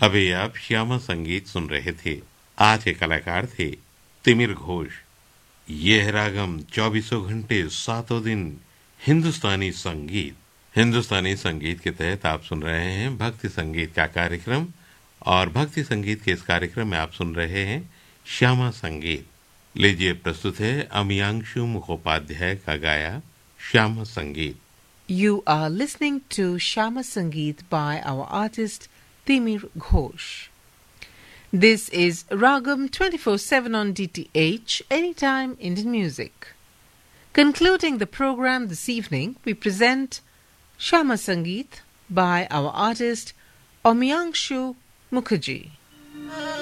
अभी आप श्यामा संगीत सुन रहे थे। आज के कलाकार थे तिमिर घोष। ये है रागम 24 घंटे 7 दिन हिंदुस्तानी संगीत। हिंदुस्तानी संगीत के तहत आप सुन रहे हैं भक्ति संगीत का कार्यक्रम, और भक्ति संगीत के इस कार्यक्रम में आप सुन रहे हैं श्यामा संगीत। लीजिए प्रस्तुत है अमियांशु मुखोपाध्याय का गाया श्यामा संगीत। You are listening to Shama Sangeet by our artist Timir Ghosh. This is Ragam 24/7 on DTH, Anytime Indian Music. Concluding the program this evening, we present Shama Sangeet by our artist Omyangshu Mukherjee.